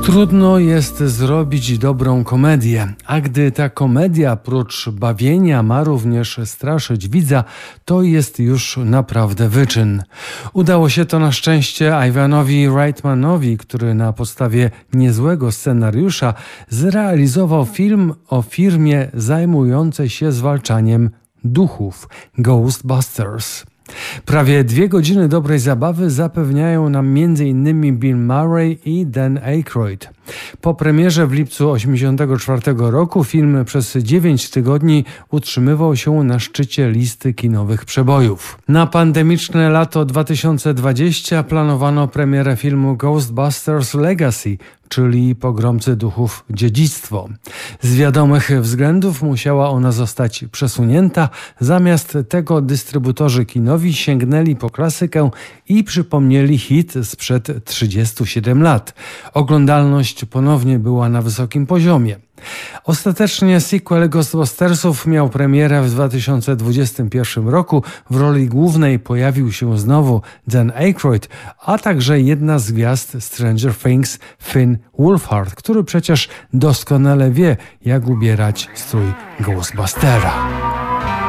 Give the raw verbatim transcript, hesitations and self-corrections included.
Trudno jest zrobić dobrą komedię, a gdy ta komedia prócz bawienia ma również straszyć widza, to jest już naprawdę wyczyn. Udało się to na szczęście Ivanowi Reitmanowi, który na podstawie niezłego scenariusza zrealizował film o firmie zajmującej się zwalczaniem duchów – Ghostbusters. Prawie dwie godziny dobrej zabawy zapewniają nam między innymi Bill Murray i Dan Aykroyd. Po premierze w lipcu tysiąc dziewięćset osiemdziesiątego czwartego roku film przez dziewięć tygodni utrzymywał się na szczycie listy kinowych przebojów. Na pandemiczne lato dwa tysiące dwudzieste planowano premierę filmu Ghostbusters Legacy, czyli Pogromcy Duchów Dziedzictwo. Z wiadomych względów musiała ona zostać przesunięta, zamiast tego dystrybutorzy kinowi sięgnęli po klasykę i przypomnieli hit sprzed trzydziestu siedmiu lat. Oglądalność ponownie była na wysokim poziomie. Ostatecznie sequel Ghostbustersów miał premierę w dwa tysiące dwudziestym pierwszym roku. W roli głównej pojawił się znowu Dan Aykroyd, a także jedna z gwiazd Stranger Things, Finn Wolfhard, który przecież doskonale wie, jak ubierać strój Ghostbustera.